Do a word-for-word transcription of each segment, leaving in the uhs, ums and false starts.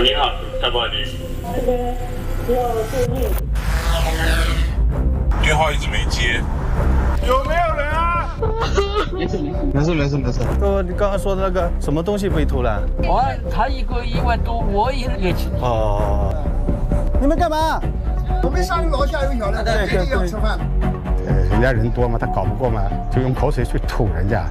你好，在哪里？ 那个要注意。 电话一直没接，有没有人啊？ 没事没事没事没事。 呃，你刚刚说的那个什么东西被偷了？ 我他一个一万多，我一个去。 哦，你们干嘛？ 我们上楼下有小的，对对对，要吃饭。 呃，人家人多嘛，他搞不过嘛，就用口水去吐人家。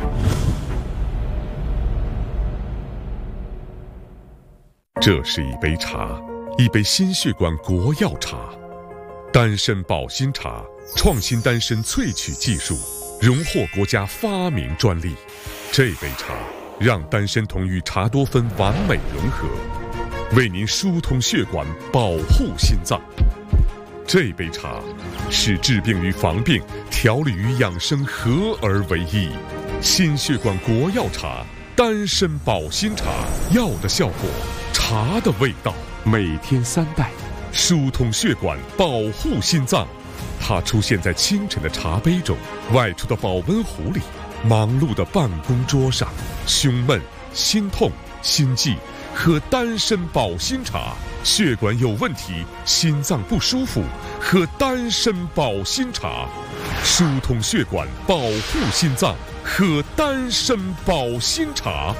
这是一杯茶，一杯心血管国药茶，丹参保心茶，创新丹参萃取技术，荣获国家发明专利。这杯茶让丹参酮与茶多酚完美融合，为您疏通血管，保护心脏。这杯茶使治病与防病、调理与养生合而为一。心血管国药茶，丹参保心茶，药的效果，茶的味道，每天三袋，疏通血管，保护心脏。它出现在清晨的茶杯中，外出的保温壶里，忙碌的办公桌上。胸闷、心痛、心悸，喝丹参保心茶。血管有问题，心脏不舒服，喝丹参保心茶。疏通血管，保护心脏，喝丹参保心茶。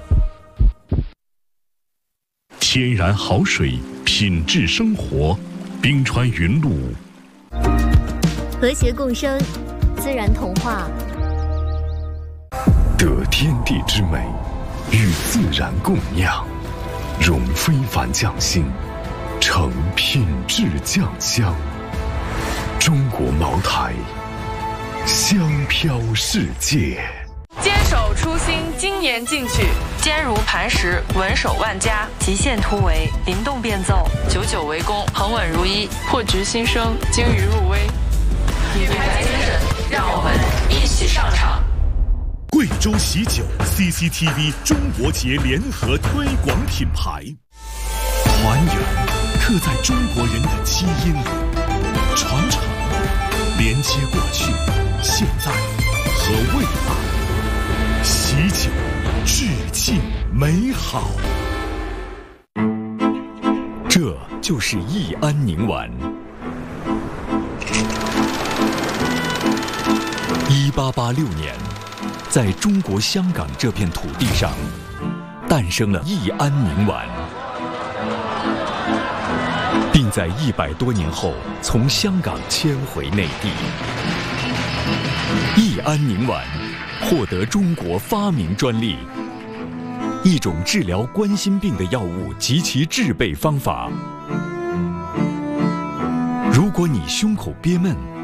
天然好水，品质生活，冰川云露。 和谐共生，自然童话。 得天地之美，与自然共酿，融非凡匠心，成品质酱香。中国茅台，香飘世界。 坚守初心，精研进取，坚如磐石，稳守万家，极限突围，灵动变奏，久久为功，恒稳如一，破局新生，精于入微。品牌精神，让我们一起上场。 贵州喜酒 C C T V 中国节联合推广品牌，还原刻在中国人的基因里，传承连接过去、现在和未来，喜酒致敬美好。 这就是益安宁丸。一八八六年，在中国香港这片土地上，诞生了益安宁丸，并在一百多年后从香港迁回内地。益安宁丸获得中国发明专利，一种治疗冠心病的药物及其制备方法。如果你胸口憋闷、